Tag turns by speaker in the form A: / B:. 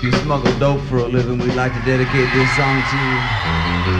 A: You smuggle dope for a living. We'd like to dedicate this song to you.